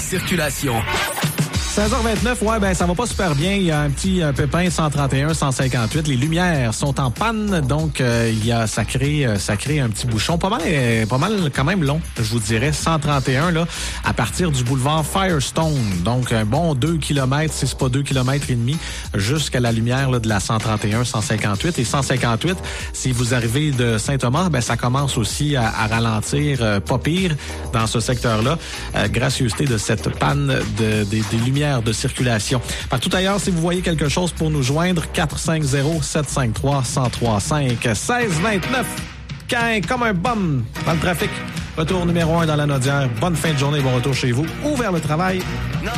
circulation. 16h29, ouais, ben ça va pas super bien. Il y a un petit pépin 131, 158. Les lumières sont en panne, donc ça crée un petit bouchon. Pas mal quand même long, je vous dirais. 131 là, à partir du boulevard Firestone. Donc un bon 2 km, si c'est pas 2 km et demi, jusqu'à la lumière là, de la 131, 158. Et 158, si vous arrivez de Saint-Thomas, ben ça commence aussi à ralentir, pas pire dans ce secteur-là. Gracieuseté de cette panne des lumières de circulation. Partout ailleurs, si vous voyez quelque chose pour nous joindre, 450-753-1035. 1629, comme un bum dans le trafic. Retour numéro 1 dans la Naudière. Bonne fin de journée, bon retour chez vous ou vers le travail.